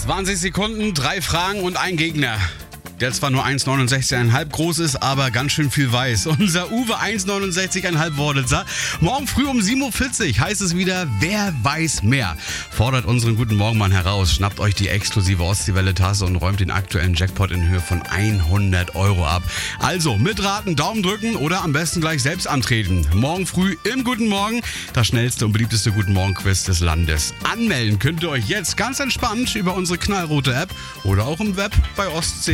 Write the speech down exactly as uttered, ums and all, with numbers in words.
zwanzig Sekunden, drei Fragen und ein Gegner. Der zwar nur eins Komma neunundsechzig Komma fünf groß ist, aber ganz schön viel weiß. Unser Uwe eins Komma neunundsechzig Komma fünf Wortitzer. Morgen früh um sieben Uhr vierzig heißt es wieder, wer weiß mehr? Fordert unseren guten Morgenmann heraus, schnappt euch die exklusive Ostseewelle-Tasse und räumt den aktuellen Jackpot in Höhe von hundert Euro ab. Also mitraten, Daumen drücken oder am besten gleich selbst antreten. Morgen früh im Guten Morgen, das schnellste und beliebteste Guten Morgen-Quiz des Landes. Anmelden könnt ihr euch jetzt ganz entspannt über unsere knallrote App oder auch im Web bei Ostsee.